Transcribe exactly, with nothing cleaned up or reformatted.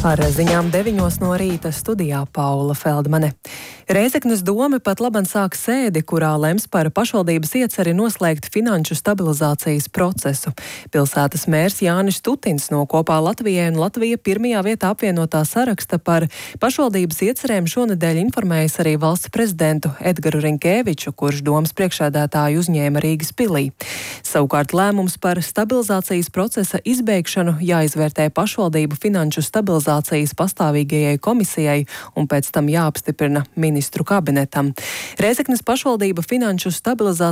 Ar ziņām deviņos no rīta studijā Paula Feldmane. Rēzeknes dome pat laban sāk sēdi, kurā lems par pašvaldības ieceri noslēgt finanšu stabilizācijas procesu. Pilsētas mērs Jānis Tutins no Kopā Latvijai un Latvija pirmajā vietā apvienotā saraksta par pašvaldības iecerēm šonedēļ informējis arī valsts prezidentu Edgaru Rinkēviču, kurš domas priekšsēdētāju uzņēma Rīgas pilī. Savukārt lēmums par stabilizācijas procesa izbeigšanu jāizvērtē pašvaldību finanšu stabilizācijas pastāvīgajai komisijai un pēc tam jāapstiprina ministru kabinetam. Rēzeknes pašvaldība finanšu stabilizācijas